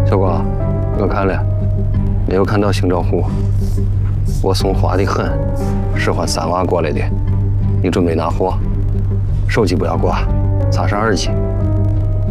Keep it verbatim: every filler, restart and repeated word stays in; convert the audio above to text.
小光，我看了，没有看到行政户。我送花的很，是换三娃过来的。你准备拿货，手机不要挂，插上耳机。